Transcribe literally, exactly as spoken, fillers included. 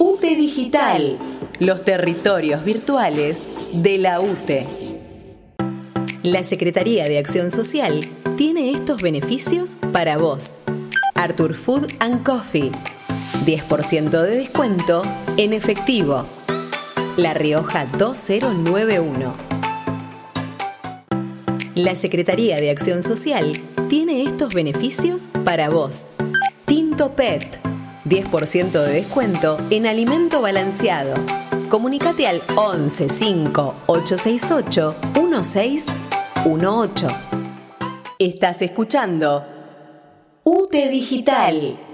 U T E Digital, los territorios virtuales de la U T E. La Secretaría de Acción Social tiene estos beneficios para vos. Artur Food and Coffee, diez por ciento de descuento en efectivo. La Rioja dos mil noventa y uno. La Secretaría de Acción Social tiene estos beneficios para vos. Tinto Pet, diez por ciento de descuento en alimento balanceado. Comunicate al once cinco ocho seis ocho uno seis uno ocho. Estás escuchando U T E Digital.